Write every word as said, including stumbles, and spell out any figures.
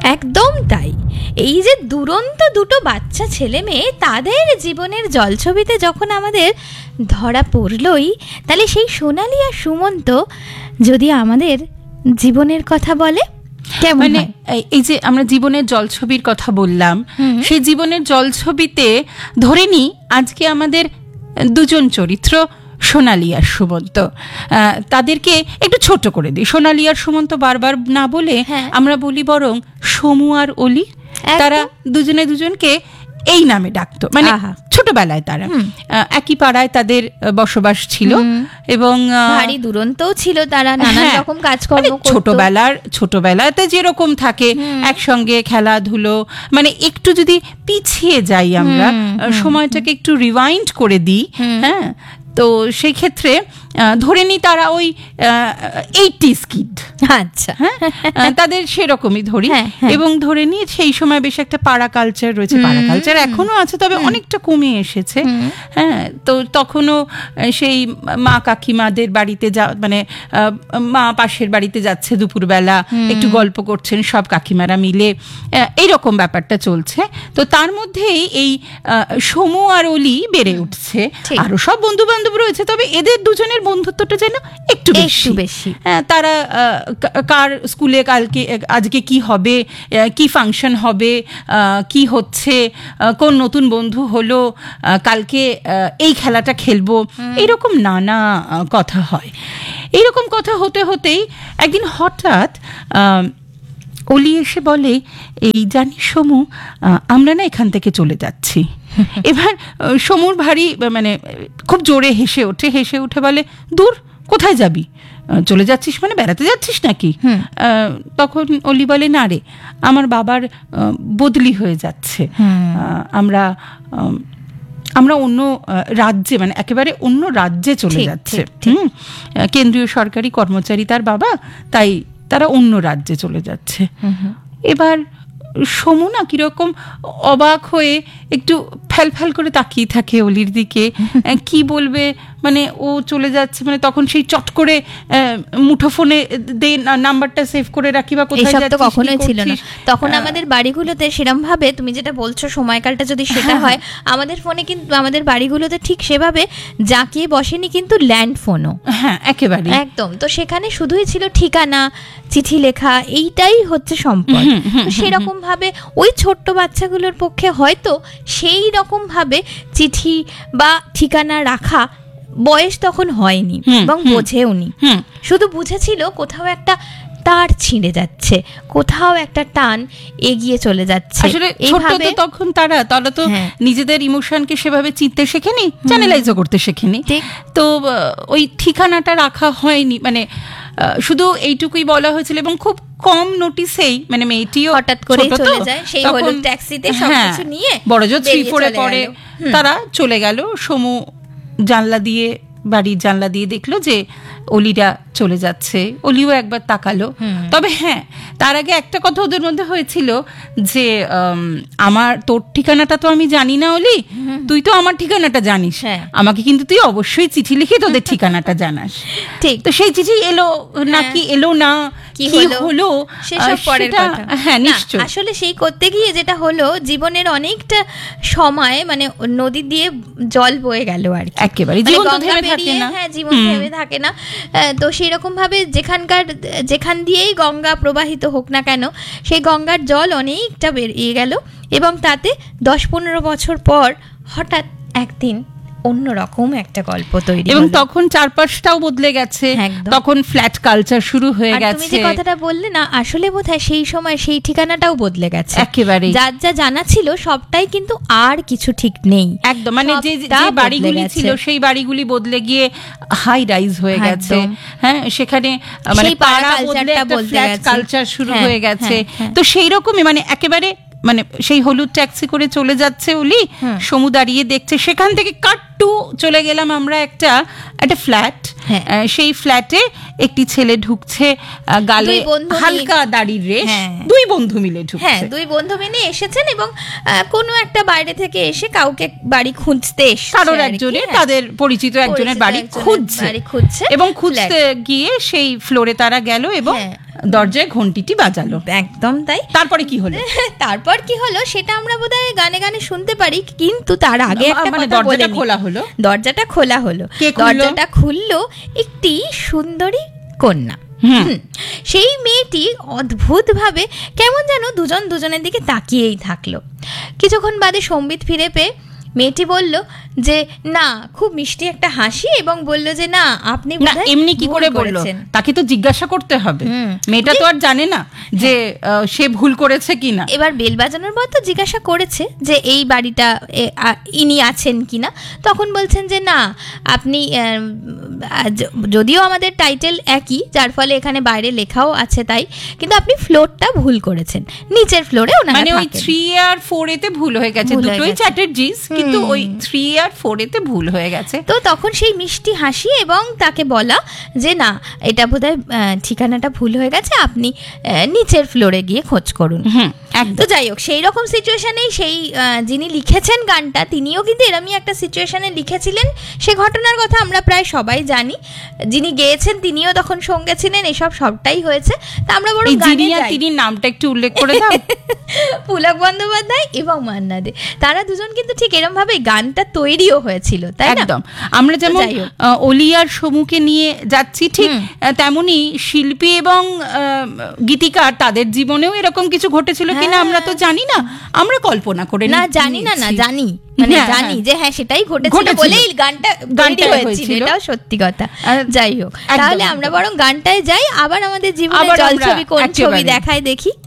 একদম তাই। এই যে দুরন্ত দুটো বাচ্চা ছেলে মেয়ে, তাদের জীবনের জলছবিতে যখন আমাদের ধরা পড়লই, তাহলে সেই সোনালি আর সুমন্ত যদি আমাদের জীবনের কথা বলে কেমন মানে হয়? এই যে আমরা জীবনের জলছবির কথা বললাম, সেই জীবনের জলছবিতে ধরে নি আজকে আমাদের দুজন চরিত্র সোনালি আর সুমন্ত, তাদেরকে একটু ছোট করে দিই। সোনালি আর সুমন্ত বারবার না বলে আমরা বলি বরং সমু আর অলি। তারা দুজনে দুজনকে এই নামে ডাকতো, মানে ছোটবেলায় তারা একই পাড়ায় তাদের বসবাস ছিল এবং ভারী দুরন্তও ছিল তারা, নানান রকম কাজকর্ম করতো। ছোটবেলার ছোটবেলাতে যেরকম থাকে একসঙ্গে খেলাধুলো, মানে একটু যদি পিছিয়ে যাই আমরা, সময়টাকে একটু রিওয়াইন্ড করে দিই, হ্যাঁ, তো সেই ক্ষেত্রে ধরে নি তারা ওই এইটিস কিড। আচ্ছা, হ্যাঁ, তাদের সেরকমই ধরি। এবং ধরে নি সেই সময় বেশ একটা পাড়া কালচার রয়েছে, পাড়া কালচার এখনো আছে, তবে অনেকটা কমে এসেছে। হ্যাঁ, তো তখনও সেই মা কাকিমাদের বাড়িতে যা, মানে মা পাশের বাড়িতে যাচ্ছে দুপুরবেলা, একটু গল্প করছেন সব কাকিমারা মিলে, এইরকম ব্যাপারটা চলছে। তো তার মধ্যেই এই সমু আর অলি বেড়ে উঠছে, আরো সব বন্ধু বান্ধব রয়েছে, তবে এদের দুজনের বন্ধুত্বটা যেন একটু বেশি বেশি। হ্যাঁ, তারা কার স্কুলে কালকে আজকে কি হবে, কি ফাংশন হবে, কি হচ্ছে, কোন নতুন বন্ধু হলো, কালকে এই খেলাটা খেলবো, এইরকম নানা কথা হয়। এইরকম কথা হতে হতেই একদিন হঠাৎ অলি এসে বলে, এই জানিস সমু, আমরা না এখান থেকে চলে যাচ্ছি। এবার সমুর ভারী, মানে খুব জোরে হেসে ওঠে, হেসে উঠে বলে, দূর, কোথায় যাবি? চলে যাচ্ছিস মানে বেড়াতে যাচ্ছিস নাকি? তখন অলি বলে, না রে, আমার বাবার বদলি হয়ে যাচ্ছে, আমরা আমরা অন্য রাজ্যে, মানে একেবারে অন্য রাজ্যে চলে যাচ্ছে। হুম, কেন্দ্রীয় সরকারি কর্মচারী তার বাবা, তাই তারা অন্য রাজ্যে চলে যাচ্ছে। এবার সমু না কিরকম অবাক হয়ে একটু ফ্যাল ফ্যাল করে তাকিয়ে থাকে অলির দিকে, কি বলবে, মানে ও চলে যাচ্ছে, মানে তখন সেই চট করে মুঠোফোনে দে নাম্বারটা সেভ করে রাখি, বা কোথায় যাচ্ছিস, তো কখনোই ছিল না তখন আমাদের বাড়িগুলোতে সেরকম ভাবে। তুমি যেটা বলছো সময়কালটা যদি সেটা হয়, আমাদের ফোনে কিন্তু, আমাদের বাড়িগুলোতে ঠিক সেভাবে জাঁকিয়ে বসেনি কিন্তু ল্যান্ড ফোনও। হ্যাঁ, একেবারে একদম। তো সেখানে শুধুই ছিল ঠিকানা, চিঠি লেখা, এইটাই হচ্ছে সম্পদ। সেরকম ভাবে ওই ছোট্ট বাচ্চাগুলোর পক্ষে হয়তো সেই রকম ভাবে চিঠি বা ঠিকানা রাখা বয়স তখন হয়নি এবং বোঝেওনি, শুধু বুঝেছিল কোথাও একটা তার ছিঁড়ে যাচ্ছে, কোথাও একটা টান এগিয়ে চলে যাচ্ছে। আসলে ছোট তো তখন তারা তারা তো নিজেদের ইমোশনকে সেভাবে চিনতে শেখেনি, চ্যানেলাইজও করতে শেখেনি। তো ওই ঠিকানাটা রাখা হয়নি, মানে শুধু এইটুকুই বলা হয়েছিল, এবং খুব কম নোটিসেই, মানে মেয়েটিও হঠাৎ করে চলে যায় সেই হলুদ ট্যাক্সিতে সবকিছু নিয়ে, বড়জোর থ্রি ফোরে পরে তারা চলে গেল। সমু জানলা দিয়ে, বাড়ির জানলা দিয়ে দেখলো যে অলিরা চলে যাচ্ছে। অলিও একবার তাকালো, তবে হ্যাঁ, তার আগে একটা কথা ওদের মধ্যে হয়েছিল যে আমার, তোর ঠিকানাটা তো আমি জানি না অলি, তুই তো আমার ঠিকানাটা জানিস, আমাকে কিন্তু তুই অবশ্যই চিঠি লিখে তোদের ঠিকানাটা জানাস। ঠিক, তো সেই চিঠি এলো নাকি এলো না, কি হলো সেসব পরের কথা। হ্যাঁ, নিশ্চয়। আসলে সেই করতে গিয়ে যেটা হলো, জীবনের অনেকটা সময় মানে নদী দিয়ে জল বয়ে গেল আর কি, একেবারে জীবন তো থেমে থাকে না। হ্যাঁ, জীবন থেমে থাকে না। তো সেই রকম ভাবে যেখানকার, যেখান দিয়েই গঙ্গা প্রবাহিত হোক না কেন, সেই গঙ্গার জল অনেকটা বেরিয়ে গেল, এবং তাতে দশ পনেরো বছর পর হঠাৎ একদিন অন্যরকম একটা গল্প তৈরি, এবং তখন চারপাশটাও বদলে গেছে, তখন ফ্ল্যাট কালচার শুরু হয়ে গেছে। তুমি যে কথাটা বললে না, আসলে বোধহয় সেই সময় সেই ঠিকানাটাও বদলে গেছে একেবারে, যার যা জানা ছিল সবটাই কিন্তু আর কিছু ঠিক নেই একদম। মানে যে যে বাড়িগুলি ছিল সেই বাড়িগুলি বদলে গিয়ে হাই রাইজ হয়ে গেছে। হ্যাঁ, সেখানে মানে পাড়া বদলে একটা ফ্ল্যাট কালচার শুরু হয়ে গেছে। তো সেই রকমই, মানে একেবারে, মানে সেই হলুদ ট্যাক্সি করে চলে যাচ্ছে অলি, সমু দাঁড়িয়ে দেখছে, সেখান থেকে কাট টু চলে গেলাম আমরা একটা একটা ফ্ল্যাট। সেই ফ্ল্যাটে একটি ছেলে ঢুকছে, গালে হালকা দাড়ির রেশ, দুই বন্ধু মিলে ঢুকছে। হ্যাঁ, দুই বন্ধু মিলে এসেছেন, এবং কোনো একটা বাইরে থেকে এসে কাউকে বাড়ি খুঁজতে এসেছে, কারোর একজনের, তাদের পরিচিত একজনের বাড়ি খুঁজছে, এবং খুঁজতে গিয়ে সেই ফ্লোরে তারা গেল, এবং দরজায় ঘন্টিটি বাজালো। একদম তাই। তারপরে কি হলো? তারপর কি হলো সেটা আমরা বোধহয় গানে গানে শুনতে পারি, কিন্তু তার আগে একটা মানে কথা বলে দরজাটা নিই। খোলা হলো দরজাটা খোলা হলো কে খুললো? দরজাটা খুললো একটি সুন্দরী কন্যা। হুম। হুম। সেই মেয়েটি অদ্ভুত ভাবে কেমন যেন দুজন দুজনের দিকে তাকিয়েই থাকলো। কিছুক্ষণ বাদে সম্বিত ফিরে পেয়ে মেয়েটি বলল যে না, খুব মিষ্টি একটা হাসি, এবং বলল যে না আপনি না এমনি কি করে বললো, তাকে তো জিজ্ঞাসা করতে হবে। মেয়েটা তো আর জানে না যে আহ, সে ভুল করেছে কিনা। এবার বেল বাজানোর পর তো জিজ্ঞাসা করেছে যে এই বাড়িটা এ, আ, ইনি আছেন কিনা। তখন বলছেন যে না আপনি আহ, য- যদিও আমাদের টাইটেল একই, যার ফলে এখানে বাইরে লেখাও আছে তাই, কিন্তু আপনি ফ্লোরটা ভুল করেছেন, নিচের ফ্লোরে ওনারা মানে ওই থাকেন। থ্রি আর ফোর এতে ভুল হয়ে গেছে, ভুল হয়ে দুটোই গেছে। চ্যাটার্জিস, কিন্তু ওই থ্রি আর ফোর এতে ভুল হয়ে গেছে। তো তখন সেই মিষ্টি হাসি এবং তাকে বলা যে না এটা বোধহয় আহ, ঠিকানাটা ভুল হয়ে গেছে, আপনি আহ, নিচের ফ্লোরে গিয়ে খোঁজ করুন। হুম, তো যাই হোক, সেই রকম সিচুয়েশনেই সেই আহ, যিনি লিখেছেন গানটা তিনিও কিন্তু এরমই একটা সিচুয়েশনে লিখেছিলেন। সে ঘটনার কথা আমরা প্রায় সবাই জানি। যিনি গেয়েছেন তিনিও তখন সঙ্গে ছিলেন, এসব সবটাই হয়েছে। তা আমরা বড় এই গানে যিনি আর যাই। তিনি নামটা একটু উল্লেখ করে দাও। পুলক বন্দ্যোপাধ্যায় এবং মান্না দে, তারা দুজন কিন্তু ঠিক এরম ভাবে গানটা তৈরিও হয়েছিল, তাই না? একদম। আমরা যেমন যাই হোক। আহ, অলিয়ার সমুখে নিয়ে যাচ্ছি, ঠিক আহ, তেমনি শিল্পী এবং আহ, গীতিকার তাদের জীবনেও এরকম কিছু ঘটেছিল কিনা হ্যাঁ। আমরা তো জানি না, আমরা কল্পনা করে না নি- জানি না না নিয়েছি। জানি মানে হ্যাঁ, জানি হ্যাঁ। যে হ্যাঁ সেটাই ঘটেছিল ঘটেছিল। বলেই গানটা গানটা তৈরি হয়েছিল, হয়েছিল। এটাও সত্যি কথা। আর যাই হোক, একদম, তাহলে একদম। আমরা বরং গানটায় যাই, আবার আমাদের জীবনে আবার আমরা জলছবি কোন ছবি একেবারে। দেখায় দেখি।